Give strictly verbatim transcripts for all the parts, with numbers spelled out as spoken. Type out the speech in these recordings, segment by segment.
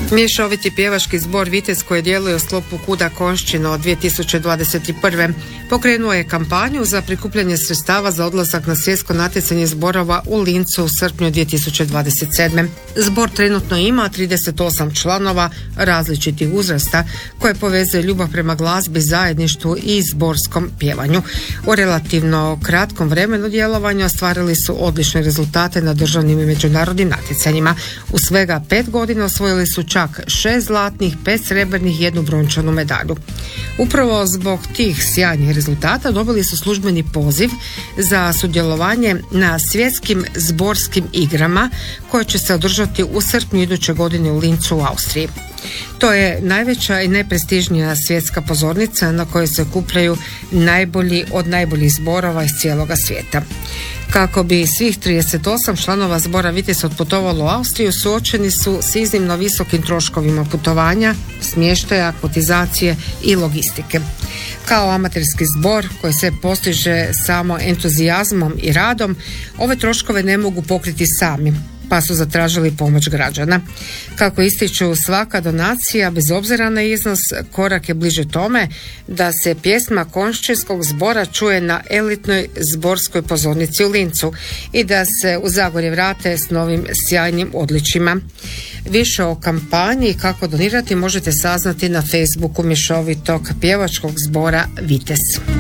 Mješoviti pjevački zbor Vitez koji djeluje u sklopu Kuda Konjšćina od dvije tisuće dvadeset prve. pokrenuo je kampanju za prikupljanje sredstava za odlazak na svjetsko natjecanje zborova u Lincu u srpnju dvije tisuće dvadeset sedme. Zbor trenutno ima trideset osam članova različitih uzrasta koje povezuje ljubav prema glazbi, zajedništvu i zborskom pjevanju. U relativno kratkom vremenu djelovanja ostvarili su odlične rezultate na državnim i međunarodnim natjecanjima. U svega pet godina osvojili su čak šest zlatnih, pet srebrnih i jednu brončanu medalju. Upravo zbog tih sjajnih rezultata dobili su službeni poziv za sudjelovanje na svjetskim zborskim igrama koje će se održati u srpnju iduće godine u Lincu u Austriji. To je najveća i najprestižnija svjetska pozornica na kojoj se okupljaju najbolji od najboljih zborova iz cijeloga svijeta. Kako bi svih trideset osam članova zbora Vitez otputovalo u Austriju, suočeni su s iznimno visokim troškovima putovanja, smještaja, kotizacije i logistike. Kao amaterski zbor koji se postiže samo entuzijazmom i radom, ove troškove ne mogu pokriti sami, pa su zatražili pomoć građana. Kako ističu, svaka donacija, bez obzira na iznos, korak je bliže tome da se pjesma konjšćinskog zbora čuje na elitnoj zborskoj pozornici u Lincu i da se u Zagorje vrate s novim sjajnim odličjima. Više o kampanji i kako donirati možete saznati na Facebooku mješovitog pjevačkog zbora Vitez.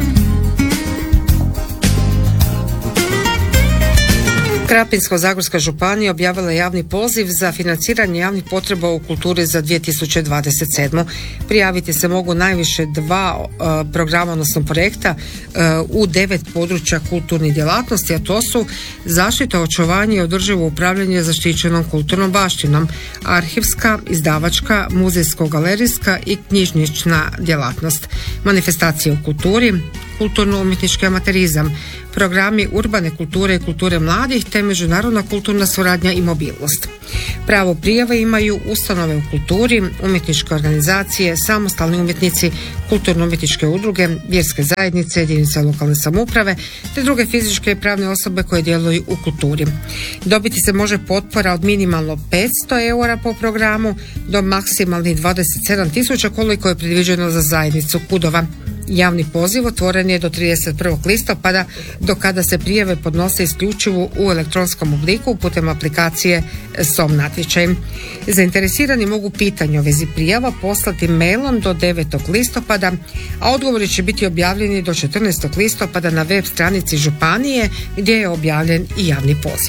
Krapinsko-zagorska županija objavila javni poziv za financiranje javnih potreba u kulturi za dvije tisuće dvadeset sedmu. Prijaviti se mogu najviše dva uh, programa, odnosno projekta uh, u devet područja kulturnih djelatnosti, a to su zaštita, očuvanje i održivo upravljanje zaštićenom kulturnom baštinom, arhivska, izdavačka, muzejsko-galerijska i knjižnična djelatnost, manifestacije u kulturi, kulturno-umjetnički amaterizam, programi urbane kulture i kulture mladih te međunarodna kulturna suradnja i mobilnost. Pravo prijave imaju ustanove u kulturi, umjetničke organizacije, samostalni umjetnici, kulturno-umjetničke udruge, vjerske zajednice, jedinice lokalne samouprave te druge fizičke i pravne osobe koje djeluju u kulturi. Dobiti se može potpora od minimalno petsto eura po programu do maksimalnih dvadeset sedam tisuća koliko je predviđeno za zajednicu Kudova. Javni poziv otvoren je do trideset prvog listopada, do kada se prijave podnose isključivo u elektronskom obliku putem aplikacije Som natječaj. Zainteresirani mogu pitanje o vezi prijava poslati mailom do devetog listopada, a odgovori će biti objavljeni do četrnaestog listopada na web stranici županije gdje je objavljen i javni poziv.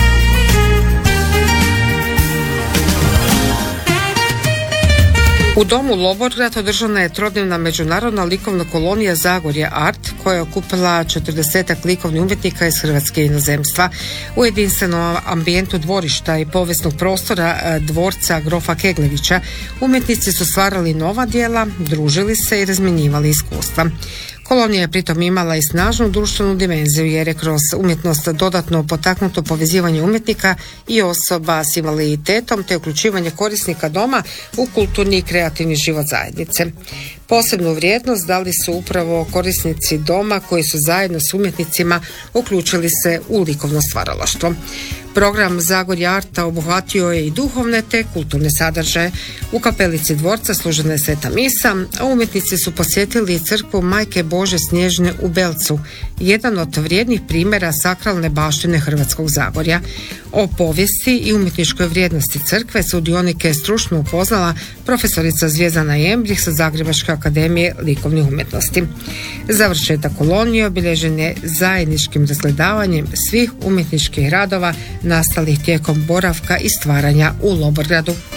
U domu Loborgrad održana je trodnevna međunarodna likovna kolonija Zagorje Art koja je okupila četrdesetak likovnih umjetnika iz Hrvatske i inozemstva. U jedinstvenom ambijentu dvorišta i povijesnog prostora dvorca Grofa Keglevića umjetnici su stvarali nova djela, družili se i razmjenjivali iskustva. Kolonija je pritom imala i snažnu društvenu dimenziju jer je kroz umjetnost dodatno potaknuto povezivanje umjetnika i osoba s invaliditetom te uključivanje korisnika doma u kulturni i kreativni život zajednice. Posebnu vrijednost dali su upravo korisnici doma koji su zajedno s umjetnicima uključili se u likovno stvaralaštvo. Program Zagorje Arta obuhvatio je i duhovne te kulturne sadržaje. U kapelici dvorca služena je sveta misa, a umjetnici su posjetili crkvu Majke Bože Snježne u Belcu, jedan od vrijednih primjera sakralne baštine Hrvatskog Zagorja. O povijesti i umjetničkoj vrijednosti crkve sudionike je stručno upoznala profesorica Zvjezdana Jembrih sa Zagrebačke akademije likovnih umjetnosti. Završetak kolonije obilježen je zajedničkim razgledavanjem svih umjetničkih radova nastalih tijekom boravka i stvaranja u Loborgradu.